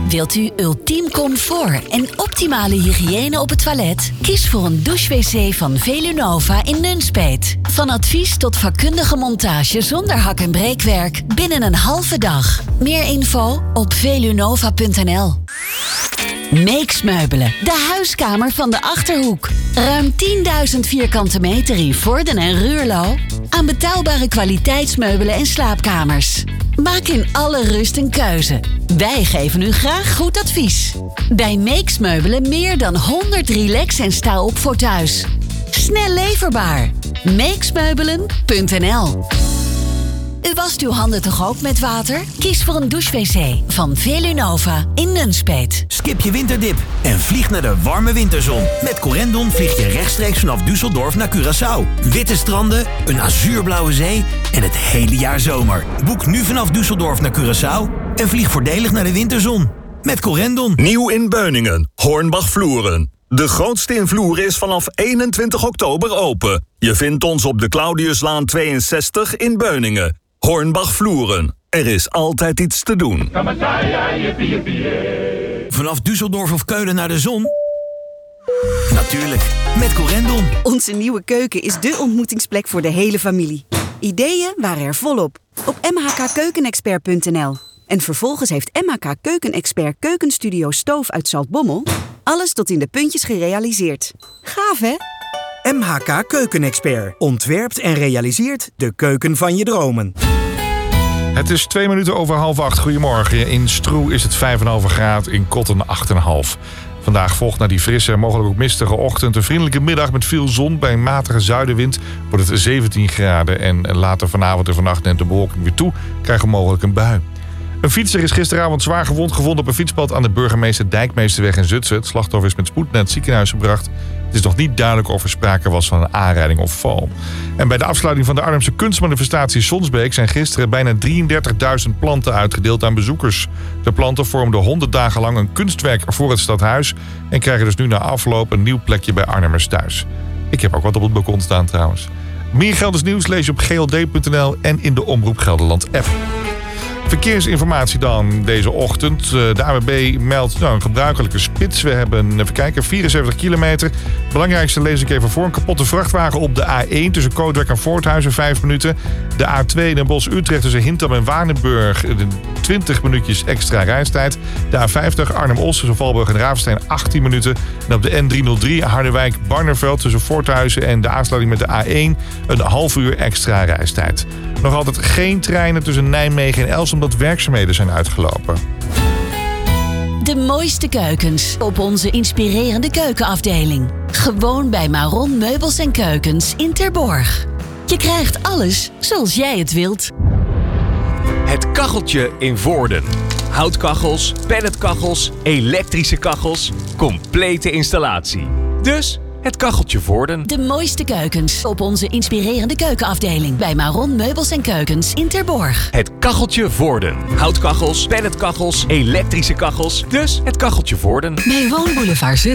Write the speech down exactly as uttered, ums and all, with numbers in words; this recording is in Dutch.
Wilt u ultiem comfort en optimale hygiëne op het toilet? Kies voor een douche-wc van Velunova in Nunspeet. Van advies tot vakkundige montage zonder hak- en breekwerk binnen een halve dag. Meer info op velunova punt n l. Meeks Meubelen, de huiskamer van de Achterhoek. Ruim tienduizend vierkante meter in Vorden en Ruurlo. Aan betaalbare kwaliteitsmeubelen en slaapkamers. Maak in alle rust een keuze. Wij geven u graag goed advies. Bij Meeks Meubelen meer dan honderd relax- en sta-op voor thuis. Snel leverbaar. meeksmeubelen punt n l. U wast uw handen toch ook met water? Kies voor een douche-wc van Velunova in Nunspeet. Skip je winterdip en vlieg naar de warme winterzon. Met Corendon vlieg je rechtstreeks vanaf Düsseldorf naar Curaçao. Witte stranden, een azuurblauwe zee en het hele jaar zomer. Boek nu vanaf Düsseldorf naar Curaçao en vlieg voordelig naar de winterzon. Met Corendon. Nieuw in Beuningen, Hornbach Vloeren. De grootste in Vloeren is vanaf eenentwintig oktober open. Je vindt ons op de Claudiuslaan tweeënzestig in Beuningen. Hornbach Vloeren. Er is altijd iets te doen. Vanaf Düsseldorf of Keulen naar de zon? Natuurlijk, met Corendon. Onze nieuwe keuken is dé ontmoetingsplek voor de hele familie. Ideeën waren er volop. Op m h k keukenexpert punt n l. En vervolgens heeft M H K Keukenexpert Keukenstudio Stoof uit Zaltbommel alles tot in de puntjes gerealiseerd. Gaaf, hè? M H K Keukenexpert ontwerpt en realiseert de keuken van je dromen. Het is twee minuten over half acht. Goedemorgen. In Stroe is het vijf komma vijf graden, in Kotten acht komma vijf. Vandaag volgt na die frisse en mogelijk ook mistige ochtend een vriendelijke middag met veel zon. Bij een matige zuidenwind wordt het zeventien graden. En later vanavond en vannacht neemt de bewolking weer toe. Krijgen we mogelijk een bui. Een fietser is gisteravond zwaar gewond gevonden op een fietspad aan de Burgemeester Dijkmeesterweg in Zutphen. Het slachtoffer is met spoed naar het ziekenhuis gebracht. Het is nog niet duidelijk of er sprake was van een aanrijding of val. En bij de afsluiting van de Arnhemse kunstmanifestatie Sonsbeek zijn gisteren bijna drieëndertigduizend planten uitgedeeld aan bezoekers. De planten vormden honderd dagen lang een kunstwerk voor het stadhuis en krijgen dus nu na afloop een nieuw plekje bij Arnhemmers thuis. Ik heb ook wat op het balkon staan trouwens. Meer Gelders nieuws lees je op g l d punt n l en in de Omroep Gelderland app. Verkeersinformatie dan deze ochtend. De A W B meldt nou, een gebruikelijke spits. We hebben, even kijken, vierenzeventig kilometer. Belangrijkste lees ik even voor. Een kapotte vrachtwagen op de A één tussen Kootwijk en Voorthuizen, vijf minuten. De A twee Den Bosch-Utrecht tussen Hintham en Waardenburg, twintig minuutjes extra reistijd. De A vijftig Arnhem-Os tussen Valburg en Ravenstein, achttien minuten. En op de N driehonderddrie Harderwijk-Barneveld tussen Voorthuizen en de aansluiting met de A één, een half uur extra reistijd. Nog altijd geen treinen tussen Nijmegen en Elst omdat werkzaamheden zijn uitgelopen. De mooiste keukens op onze inspirerende keukenafdeling. Gewoon bij Maron Meubels en Keukens in Terborg. Je krijgt alles zoals jij het wilt. Het Kacheltje in Voorden. Houtkachels, pelletkachels, elektrische kachels. Complete installatie. Dus het Kacheltje Voorden. De mooiste keukens op onze inspirerende keukenafdeling. Bij Maron Meubels en Keukens in Terborg. Het Kacheltje Voorden. Houtkachels, pelletkachels, elektrische kachels. Dus het Kacheltje Voorden. Bij Woonboulevard Zutphen